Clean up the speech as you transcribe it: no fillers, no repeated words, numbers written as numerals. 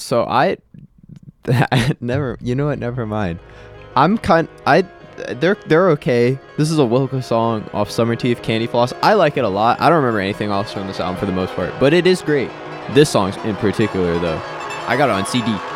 So never. You know what? Never mind. They're okay. This is a Wilco song off Summer Teeth, Candy Floss. I like it a lot. I don't remember anything else from this album for the most part, but it is great. This song in particular, though, I got it on CD.